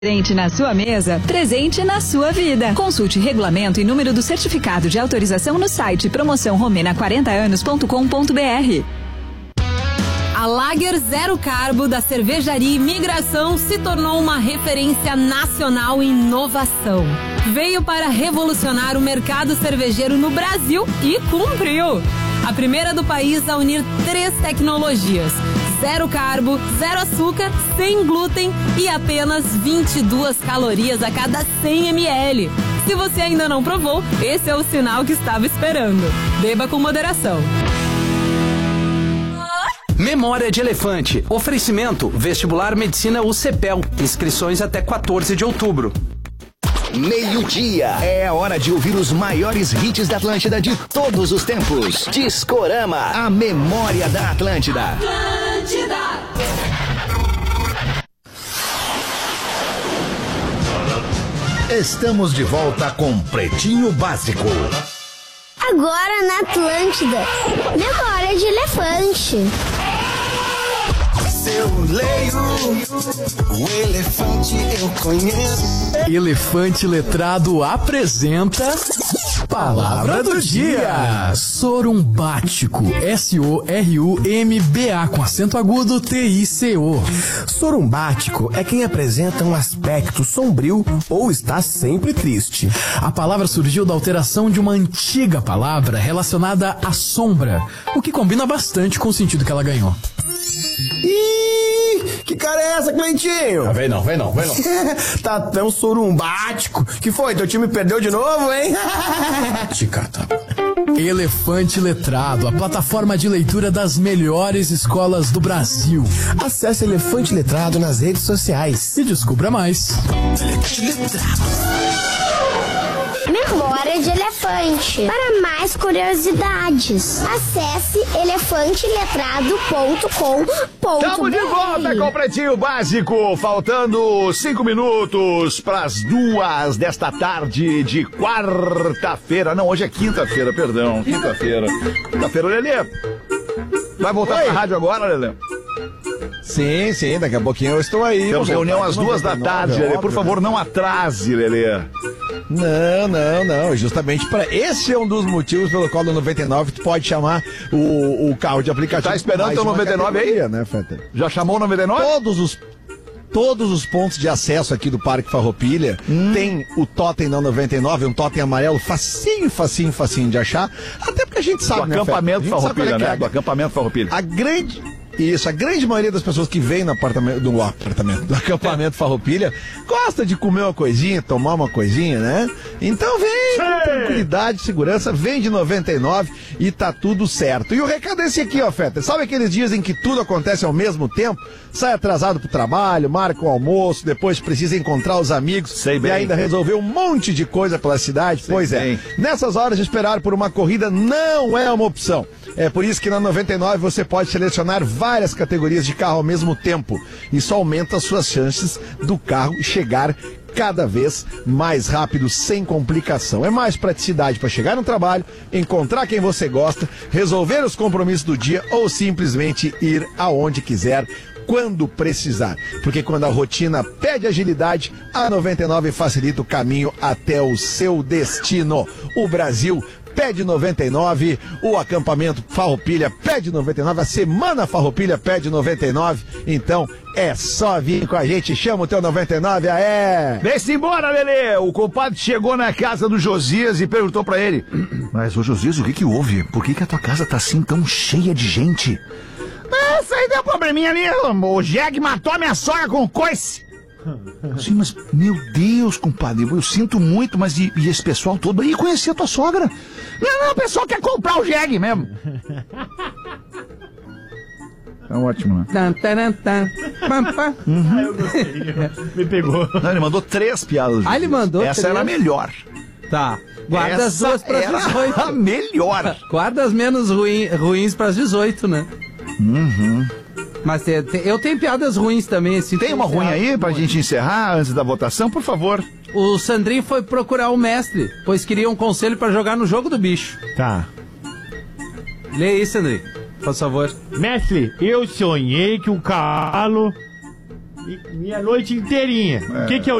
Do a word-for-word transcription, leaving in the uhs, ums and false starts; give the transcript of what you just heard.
Presente na sua mesa, presente na sua vida. Consulte regulamento e número do certificado de autorização no site promoção romena quarenta anos ponto com ponto br. A Lager Zero Carbo da cervejaria Imigração se tornou uma referência nacional em inovação. Veio para revolucionar o mercado cervejeiro no Brasil e cumpriu. A primeira do país a unir três tecnologias: zero carbo, zero açúcar, sem glúten e apenas vinte e duas calorias a cada cem mililitros. Se você ainda não provou, esse é o sinal que estava esperando. Beba com moderação. Memória de Elefante. Oferecimento: Vestibular Medicina U C P E L. Inscrições até quatorze de outubro. Meio-dia. É a hora de ouvir os maiores hits da Atlântida de todos os tempos. Discorama, a memória da Atlântida. Atlântida. Estamos de volta com Pretinho Básico. Agora na Atlântida, memória de elefante. Eu leio, o elefante eu conheço. Elefante Letrado apresenta Palavra do Dia. Sorumbático. S O R U M B A com acento agudo T I C O. Sorumbático é quem apresenta um aspecto sombrio ou está sempre triste. A palavra surgiu da alteração de uma antiga palavra relacionada à sombra, o que combina bastante com o sentido que ela ganhou. Ih, que cara é essa, Cleitinho? Ah, vem não, vem não, vem não. Tá tão sorumbático. Que foi? Teu time perdeu de novo, hein? Ticata. Elefante Letrado, a plataforma de leitura das melhores escolas do Brasil. Acesse Elefante Letrado nas redes sociais e descubra mais. Elefante Letrado. Memória de elefante. Para mais curiosidades, acesse elefante letrado ponto com ponto br. Estamos de volta com o Pretinho Básico, faltando cinco minutos para as duas desta tarde de quarta-feira. Não, hoje é quinta-feira, perdão, quinta-feira. Quinta-feira, Lelê. Vai voltar Oi. pra rádio agora, Lelê? Sim, sim, daqui a pouquinho eu estou aí. Temos reunião às duas da tarde, Lelê. Por favor, não atrase, Lelê. Não, não, não. Justamente para esse é um dos motivos pelo qual no noventa e nove tu pode chamar o, o carro de aplicativo. Tá esperando o noventa e nove aí? Né, Feta? Já chamou o noventa e nove? Todos os Todos os pontos de acesso aqui do Parque Farroupilha hum. tem o totem da noventa e nove, um totem amarelo facinho, facinho, facinho de achar. Até porque a gente sabe, do né, acampamento Farroupilha, né? É. Do acampamento Farroupilha. A grande... Isso, a grande maioria das pessoas que vem no apartamento, do apartamento, do acampamento Farroupilha, gosta de comer uma coisinha, tomar uma coisinha, né? Então vem com tranquilidade, segurança, vem de noventa e nove e tá tudo certo. E o recado é esse aqui, ó, Feta. Sabe aqueles dias em que tudo acontece ao mesmo tempo? Sai atrasado pro trabalho, marca o almoço, depois precisa encontrar os amigos Sei bem. e ainda resolver um monte de coisa pela cidade? Sei pois bem. é. Nessas horas de esperar por uma corrida não é uma opção. É por isso que na noventa e nove você pode selecionar várias categorias de carro ao mesmo tempo. Isso aumenta as suas chances do carro chegar cada vez mais rápido, sem complicação. É mais praticidade para chegar no trabalho, encontrar quem você gosta, resolver os compromissos do dia ou simplesmente ir aonde quiser, quando precisar. Porque quando a rotina pede agilidade, a noventa e nove facilita o caminho até o seu destino. O Brasil pede noventa e nove, o acampamento Farroupilha pede noventa e nove, a semana Farroupilha pede noventa e nove. Então é só vir com a gente, chama o teu noventa e nove, aé! Vem-se embora, Lelê! O compadre chegou na casa do Josias e perguntou pra ele: mas, ô Josias, o que que houve? Por que que a tua casa tá assim tão cheia de gente? Ah, isso aí deu probleminha ali, o Jeg matou a minha sogra com coice. Sim, mas, meu Deus, compadre, eu sinto muito, mas e, e esse pessoal todo aí conhecia a tua sogra? Não, não, o pessoal quer comprar o Jeg mesmo. É ótimo, né? Tan, tan, tan. Pam, pam. Uhum. Ah, eu gostei. Me pegou. Não, ele mandou três piadas. Ah, ele mandou Essa três? era a melhor. Tá. Guarda Essa as duas pras era dezoito. a melhor. Guarda as menos ruim, ruins pras dezoito, né? Uhum. Mas tem, tem, eu tenho piadas ruins também. Assim, tem uma ruim aí pra gente encerrar antes da votação, por favor? O Sandrinho foi procurar o mestre, pois queria um conselho pra jogar no jogo do bicho. Tá. Lê aí, Sandrinho, por favor. Mestre, eu sonhei que o cavalo minha noite inteirinha. O É. que que eu